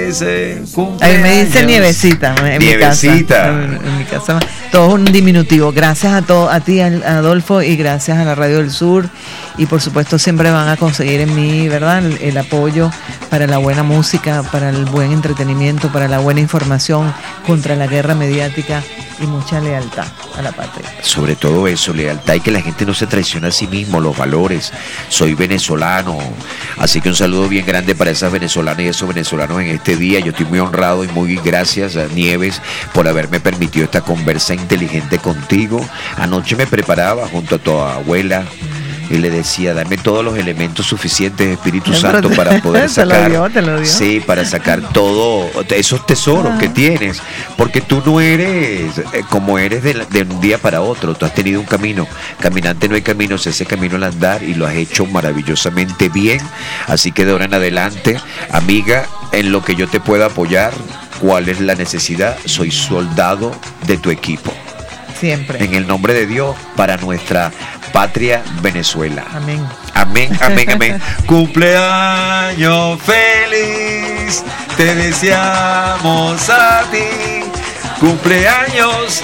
dice A mí me dice Nievecita. Nievecita. En mi casa. Todo un diminutivo. Gracias a ti, Adolfo, y gracias a la Radio del Sur. Y por supuesto siempre van a conseguir en mí, ¿verdad?, el apoyo para la buena música, para el buen entretenimiento, para la buena información, contra la guerra mediática y mucha lealtad a la patria. Sobre todo eso, lealtad, y que la gente no se traicione a sí mismo, los valores. Soy venezolano, así que un saludo bien grande para esas venezolanas y esos venezolanos en este día. Yo estoy muy honrado y muy gracias a Nieves por haberme permitido esta conversa inteligente contigo. Anoche me preparaba junto a tu abuela y le decía, dame todos los elementos suficientes, Espíritu Santo, para poder sacar, te lo dio. Sí, para sacar todos esos tesoros que tienes, porque tú no eres como eres de un día para otro. Tú has tenido un camino, caminante no hay caminos, ese camino al andar, y lo has hecho maravillosamente bien. Así que de ahora en adelante, amiga, en lo que yo te pueda apoyar, cuál es la necesidad, soy soldado de tu equipo. Siempre. En el nombre de Dios, para nuestra patria Venezuela. Amén. Amén, amén, amén. Cumpleaños feliz, te deseamos a ti. Cumpleaños